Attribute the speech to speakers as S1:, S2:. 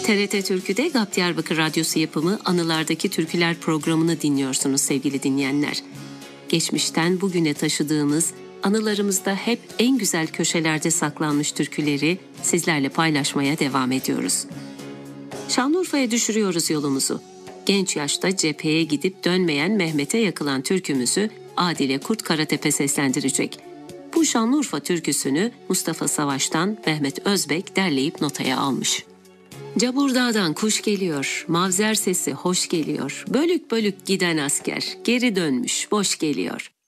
S1: TRT Türkü'de GAP Diyarbakır Radyosu yapımı Anılardaki Türküler programını dinliyorsunuz sevgili dinleyenler. Geçmişten bugüne taşıdığımız, anılarımızda hep en güzel köşelerde saklanmış türküleri sizlerle paylaşmaya devam ediyoruz. Şanlıurfa'ya düşürüyoruz yolumuzu. Genç yaşta cepheye gidip dönmeyen Mehmet'e yakılan türkümüzü Adile Kurt Karatepe seslendirecek. Bu Şanlıurfa türküsünü Mustafa Savaş'tan Mehmet Özbek derleyip notaya almış. Caburdağ'dan kuş geliyor, mavzer sesi hoş geliyor. Bölük bölük giden asker, geri dönmüş, boş geliyor.